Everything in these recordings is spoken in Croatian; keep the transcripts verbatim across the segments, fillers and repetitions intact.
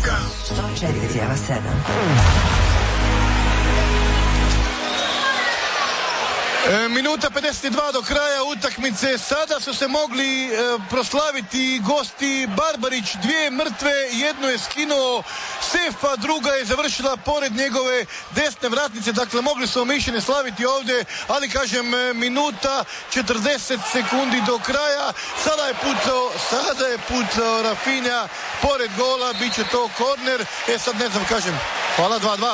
muzika. sto četiri zarez sedam. E, minuta pedeset dva do kraja utakmice. Sada su se mogli e, proslaviti gosti. Barbarić, dvije mrtve, jedno je skinuo sefa, druga je završila pored njegove desne vratnice. Dakle, mogli su mišljene slaviti ovdje, ali kažem, minuta četrdeset sekundi do kraja. Sada je pucao, sada je pucao Rafinha pored gola, bit će to korner. E sad ne znam, kažem, hvala, dva dva.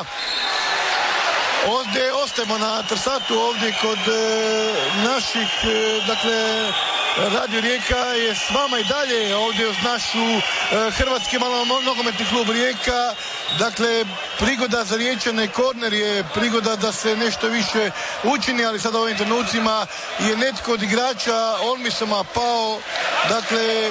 Ovdje ostajemo na Trsatu, ovdje kod e, naših, e, dakle, Radio Rijeka je s vama i dalje, ovdje uz našu e, Hrvatski malo nogometni klub Rijeka. Dakle, prigoda za Riječane, korner je prigoda da se nešto više učini, ali sada u ovim trenucima je netko od igrača Olmisoma pao, dakle,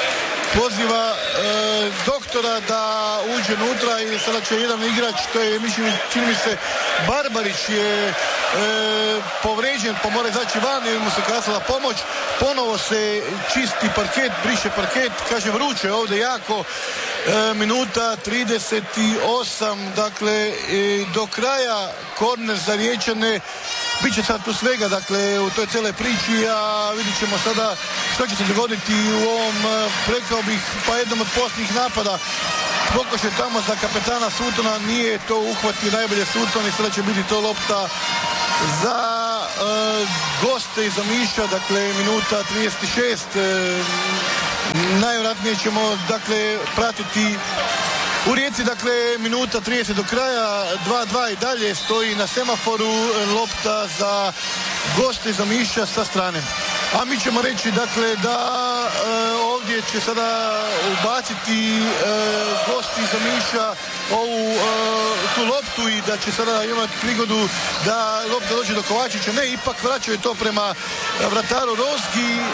poziva e, doktora da uđe unutra i sada će jedan igrač, to je mislim, čini mi se Barbarić je e, povređen, pa mora izaći van jer mu se kasala pomoć. Ponovo se čisti parket, briše parket, kaže vruće je ovdje jako. E, minuta trideset osam, dakle e, do kraja korner za Riječane. Biće sad tu svega, dakle, u toj cijeloj priči, a vidit ćemo sada što će se dogoditi u ovom, rekao bih, pa jednom od posljednjih napada. Pokušaj tamo za kapetana Sutona, nije to uhvatio najbolje Suton i sada će biti to lopta za e, goste iz Omiša, dakle, minuta trideset šest. E, najvjerojatnije ćemo, dakle, pratiti u Rijeci, dakle, minuta trideset do kraja, dva dva i dalje stoji na semaforu, lopta za goste iz Omiša sa strane. A mi ćemo reći, dakle, da e, ovdje će sada ubaciti e, gosti iz Omiša ovu e, tu loptu i da će sada imati prigodu da lopta dođe do Kovačića. Ne, ipak vraćaju to prema vrataru Rozgi, e,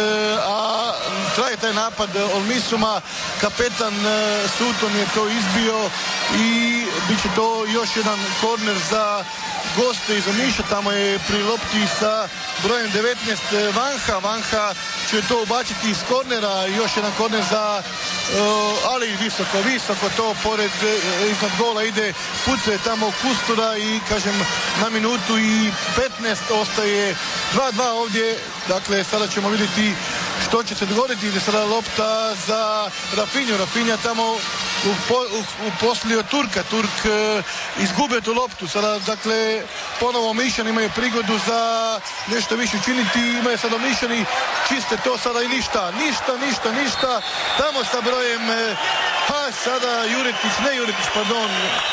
a traje taj napad Olmisuma. Kapetan e, Suton je to izbio i bit će to još jedan korner za goste iz Omiša. Tamo je pri lopti sa brojem devetnaest Vanha. Vanha će to ubaciti iz kornera. Još jedan korner za uh, ali visoko, visoko to pored uh, iznad gola ide. Pucuje tamo Kustura i kažem na minutu i petnaest ostaje dva dva ovdje. Dakle, sada ćemo vidjeti što će se dogoditi. Ide sada lopta za Rafinhu. Rafinha tamo uposlio Turka. Turk e, izgubio tu loptu. Sada, dakle, ponovo Omišani imaju prigodu za nešto više učiniti. Imaju sada Omišani, čiste to sada i ništa. Ništa, ništa, ništa. Tamo sa brojem, e, a sada Juretić, ne Juretić, pardon.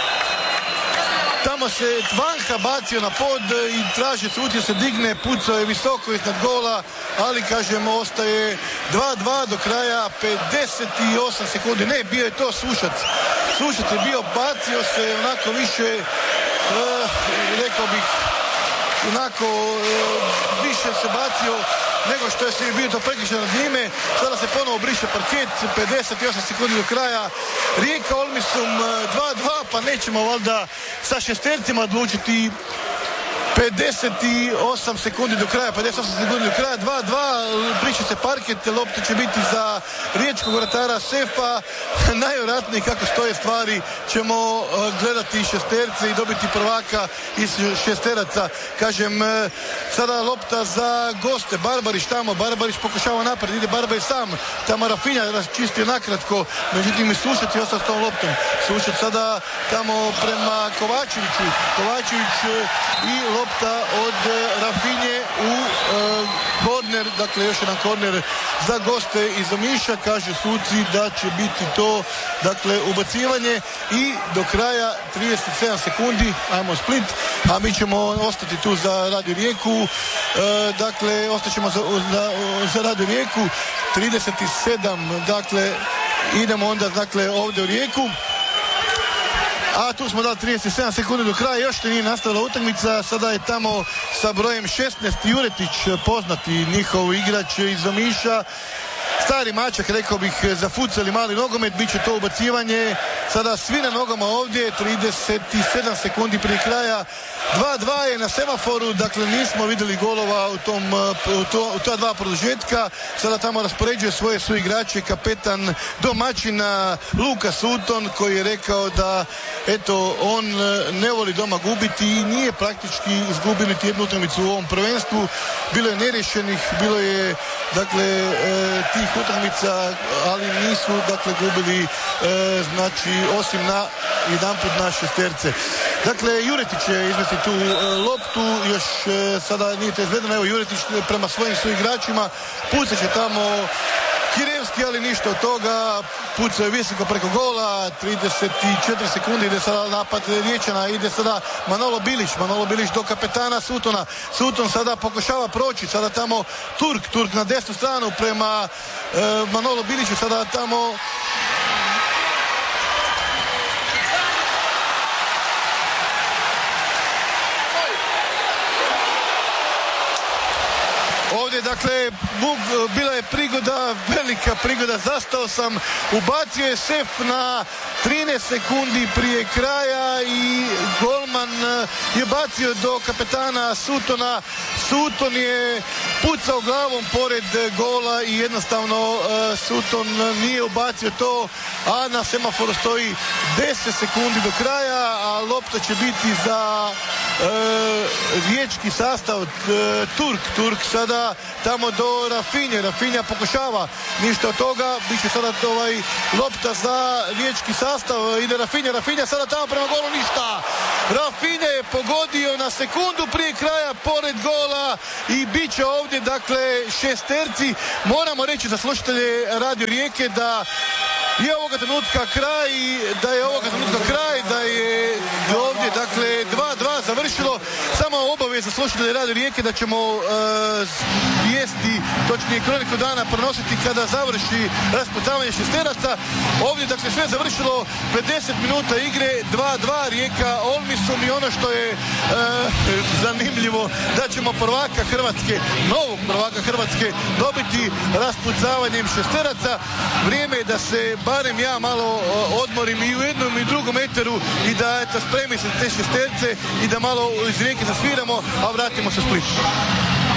Tamo se Vanha bacio na pod i traži suci se digne, pucao je visoko iznad gola, ali kažemo ostaje dva dva do kraja, pedeset osam sekundi. Ne, bio je to Sušac. Sušac je bio, bacio se onako više, uh, rekao bih, onako uh, više se bacio nego što je se bio to prekršaj nad njime. Sada se ponovo briše parket, pedeset osam sekundi do kraja. Rijeka Olmisum dva dva, pa nećemo valjda sa šestercima odlučiti. pedeset osam sekundi do kraja, pedeset osam sekundi do kraja, dva dva, briše se parket, lopta će biti za riječkog vratara Sefa. Najvjerojatnije kako stoje stvari ćemo gledati šesterce i dobiti prvaka iz šesteraca. Kažem, sada lopta za goste, Barbarić tamo, Barbarić pokušava napred, ide Barbarić sam, tamo Rafinha raščistio nakratko, međutim i Sušac je ostao s tom loptom. Sušac sada tamo prema Kovačeviću, Kovačević i lopta lopta od Rafinje u e, korner, dakle još jedan korner za goste iz Omiša. Kaže suci da će biti to, dakle, ubacivanje i do kraja trideset sedam sekundi, ajmo Split, a mi ćemo ostati tu za Radio Rijeku, e, dakle ostaćemo za, za, za Radio Rijeku, trideset sedam, dakle idemo onda, dakle, ovdje u Rijeku. A tu smo dali trideset sedam sekundi do kraja, još nije nastavila utakmica. Sada je tamo sa brojem šesnaest Juretić, poznati njihov igrač iz Omiša. Stari mačak, rekao bih, za futsal i mali nogomet, bit će to ubacivanje sada svi na nogama ovdje, trideset sedam sekundi prije kraja, dva dva je na semaforu, dakle nismo vidjeli golova u, tom, u, to, u ta dva produžetka. Sada tamo raspoređuje svoje suigrače kapetan domaćina Luka Sutton, koji je rekao da eto on ne voli doma gubiti i nije praktički izgubio niti jednu utakmicu u ovom prvenstvu. Bilo je neriješenih, bilo je dakle e, tih utakmica, ali nisu dakle gubili e, znači osim na jedanput na šesterce. Dakle, Juretić će izvesti tu e, loptu, još e, sada nije to izvedeno, evo Juretić prema svojim suigračima, pucat će tamo Kirevski, ali ništa od toga, pucao je visoko preko gola, trideset četiri sekunde, ide sada napad Riječana, ide sada Manolo Bilić, Manolo Bilić do kapetana Suttona, Sutton sada pokušava proći, sada tamo Turk, Turk na desnu stranu prema e, Manolo Biliću, sada tamo ovdje, dakle, Bug, bila je prigoda, velika prigoda, zastao sam, ubacio je Sef na trinaest sekundi prije kraja i golman je bacio do kapetana Suttona. Sutton je pucao glavom pored gola i jednostavno uh, Sutton nije ubacio to, a na semaforu stoji deset sekundi do kraja, a lopta će biti za uh, riječki sastav, uh, Turk, Turk sada tamo do Rafinje, Rafinja pokušava, ništa od toga, bit će sada ovaj lopta za riječki sastav, ide Rafinja, Rafinja sada tamo prema golu, ništa, Rafinja je pogodio na sekundu prije kraja pored gola i bit će ovdje dakle šesterci. Moramo reći za slušatelje Radio Rijeke da je ovoga trenutka kraj, da je ovoga trenutka kraj, da je ovdje dakle dva dva završilo. Samo obavijest za slušatelje Radio Rijeke da ćemo uh, vijesti, točnije kroniku dana prenositi kada završi raspucavanje šesteraca. Ovdje dakle sve završilo, pedeset minuta igre, dva dva Rijeka Olmisum, i ono što je uh, zanimljivo, da ćemo prvaka Hrvatske, novog prvaka Hrvatske dobiti raspucavanjem šesteraca. Vrijeme je da se barem ja malo odmorim i u jednom i drugom eteru i da eto spremi se te šesterce i da malo iz Rijeke zasviramo, a vratimo se u Split.